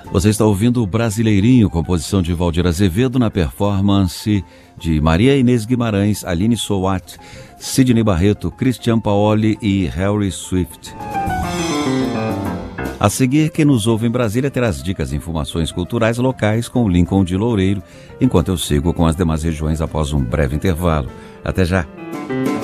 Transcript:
Você está ouvindo o Brasileirinho, composição de Valdir Azevedo, na performance de Maria Inês Guimarães, Aline Sowat, Sidney Barreto, Christian Paoli e Harry Swift. A seguir, quem nos ouve em Brasília terá as dicas e informações culturais locais com o Lincoln de Loureiro, enquanto eu sigo com as demais regiões após um breve intervalo. Até já!